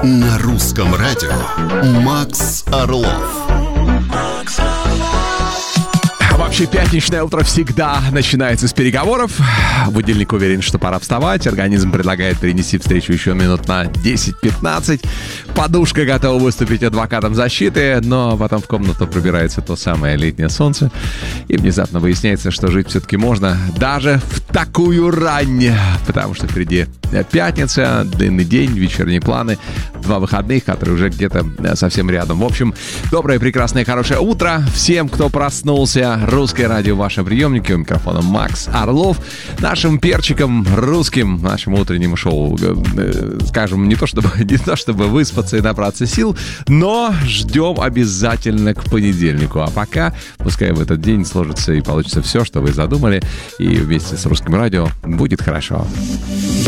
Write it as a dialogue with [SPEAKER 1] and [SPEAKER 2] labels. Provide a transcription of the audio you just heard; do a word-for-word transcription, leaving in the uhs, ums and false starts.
[SPEAKER 1] На русском радио Макс Орлов.
[SPEAKER 2] Вообще, пятничное утро всегда начинается с переговоров. Будильник уверен, что пора вставать. Организм предлагает перенести встречу еще минут на десять-пятнадцать. Подушка готова выступить адвокатом защиты, но потом в комнату пробирается то самое летнее солнце. И внезапно выясняется, что жить все-таки можно даже в такую рань. Потому что впереди пятница, длинный день, вечерние планы, два выходных, которые уже где-то совсем рядом. В общем, доброе, прекрасное, хорошее утро всем, кто проснулся. Русское радио в вашем приемнике. У микрофона Макс Орлов. Нашим перчиком русским, нашим утренним шоу, скажем, не то чтобы, не то чтобы выспаться и набраться сил, но ждем обязательно к понедельнику. А пока, пускай в этот день сложится и получится все, что вы задумали, и вместе с Русским радио будет хорошо.